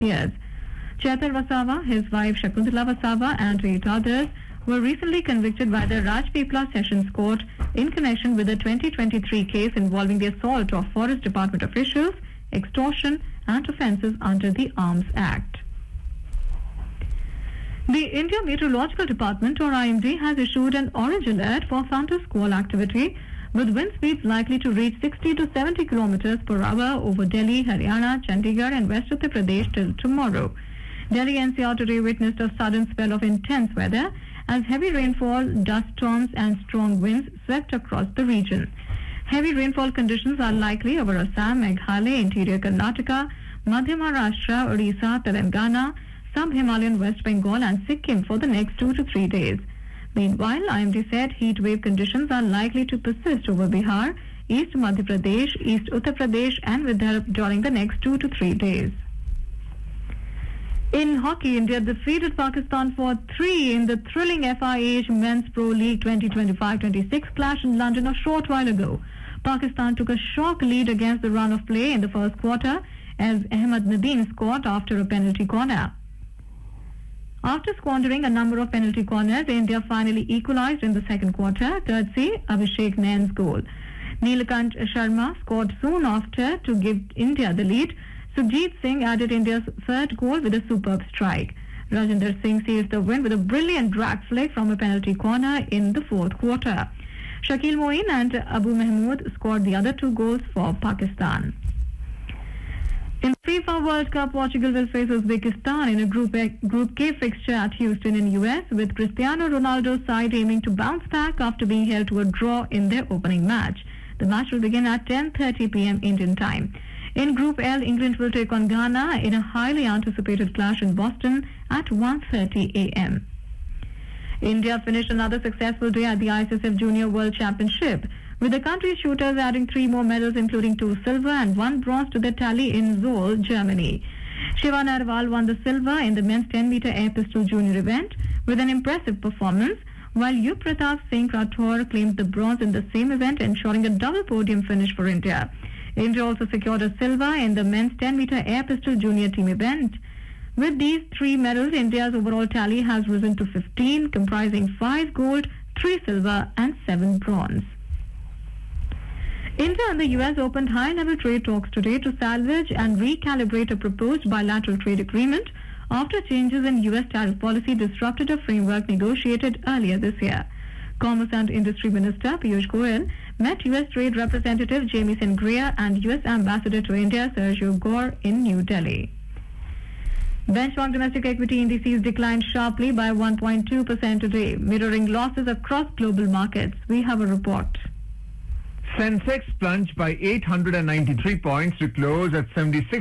years. Chetar Vasava, his wife Shakuntala Vasava, and 8 others were recently convicted by the Rajpipla Sessions Court in connection with the 2023 case involving the assault of Forest Department officials, extortion, and offences under the Arms Act. The India Meteorological Department, or IMD, has issued an orange alert for thunder squall activity, with wind speeds likely to reach 60 to 70 kilometers per hour over Delhi, Haryana, Chandigarh, and West Uttar Pradesh till tomorrow. Delhi NCR today witnessed a sudden spell of intense weather as heavy rainfall, dust storms, and strong winds swept across the region. Heavy rainfall conditions are likely over Assam, Meghalaya, interior Karnataka, Madhya Maharashtra, Odisha, Telangana, Sub-Himalayan West Bengal, and Sikkim for the next 2 to 3 days. Meanwhile, IMD said heat wave conditions are likely to persist over Bihar, East Madhya Pradesh, East Uttar Pradesh, and Vidarbha during the next 2 to 3 days. In hockey, India defeated Pakistan for 3 in the thrilling FIH Men's Pro League 2025-26 clash in London a short while ago. Pakistan took a shock lead against the run of play in the first quarter as Ahmed Nadeem scored after a penalty corner. After squandering a number of penalty corners, India finally equalized in the second quarter, courtesy Abhishek Nain's goal. Neelakant Sharma scored soon after to give India the lead. Sukhjit Singh added India's third goal with a superb strike. Rajinder Singh seized the win with a brilliant drag flick from a penalty corner in the fourth quarter. Shakil Moeen and Abu Mahmood scored the other 2 goals for Pakistan. In FIFA World Cup, Portugal will face Uzbekistan in a Group K fixture at Houston in US, with Cristiano Ronaldo's side aiming to bounce back after being held to a draw in their opening match. The match will begin at 10:30 p.m. Indian time. In Group L, England will take on Ghana in a highly anticipated clash in Boston at 1:30 a.m. India finished another successful day at the ISSF Junior World Championship, with the country's shooters adding 3 more medals, including 2 silver and 1 bronze to their tally in Seoul, Germany. Shiva Narwal won the silver in the men's 10-meter air pistol junior event with an impressive performance, while Yug Pratap Singh Rathore claimed the bronze in the same event, ensuring a double podium finish for India. India also secured a silver in the men's 10-meter air pistol junior team event. With these 3 medals, India's overall tally has risen to 15, comprising 5 gold, 3 silver, and 7 bronze. India and the US opened high-level trade talks today to salvage and recalibrate a proposed bilateral trade agreement after changes in US tariff policy disrupted a framework negotiated earlier this year. Commerce and Industry Minister Piyush Goyal met US Trade Representative Jamie Sengria and US Ambassador to India Sergio Gore in New Delhi. Benchmark domestic equity indices declined sharply by 1.2% today, mirroring losses across global markets. We have a report. Sensex plunged by 893 points to close at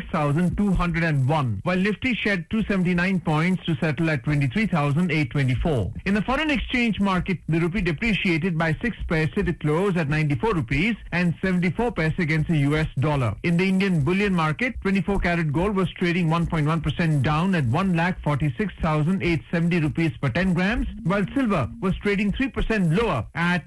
76,201, while Nifty shed 279 points to settle at 23,824. In the foreign exchange market, the rupee depreciated by 6 paise to close at 94 rupees and 74 paise against the US dollar. In the Indian bullion market, 24-carat gold was trading 1.1% down at 1,46,870 rupees per 10 grams, while silver was trading 3% lower at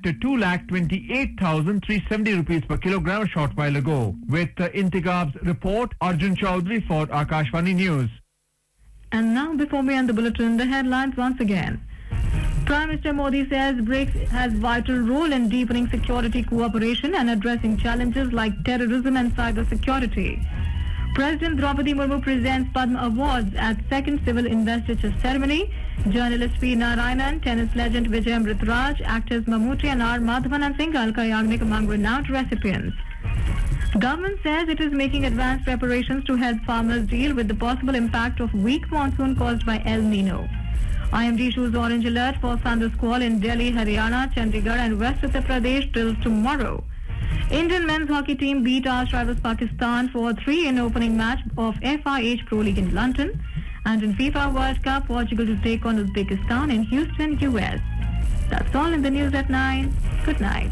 2,28,370 rupees per kilogram a short while ago. With Intigab's report, Arjun Chaudhary for Akashvani News. And now, before we end the bulletin, the headlines once again. Prime Minister Modi says BRICS has vital role in deepening security cooperation and addressing challenges like terrorism and cyber security. President Draupadi Murmu presents Padma Awards at second civil investiture ceremony. Journalist P. Narayanan, tennis legend Vijay Amritraj, actors Mammootty and R. Madhavan and Singhal Kayagnik among renowned recipients. Government says it is making advanced preparations to help farmers deal with the possible impact of weak monsoon caused by El Nino. IMD issues orange alert for thunder squall in Delhi, Haryana, Chandigarh and West Uttar Pradesh till tomorrow. Indian men's hockey team beat arch rivals Pakistan for 3 in opening match of FIH Pro League in London. And in FIFA World Cup, Portugal to take on Uzbekistan in Houston, US. That's all in the news at 9. Good night.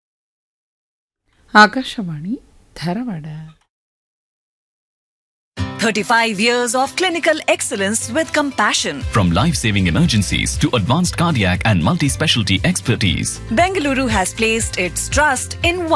Akashvani Dharwad. 35 years of clinical excellence with compassion. From life-saving emergencies to advanced cardiac and multi-specialty expertise, Bengaluru has placed its trust in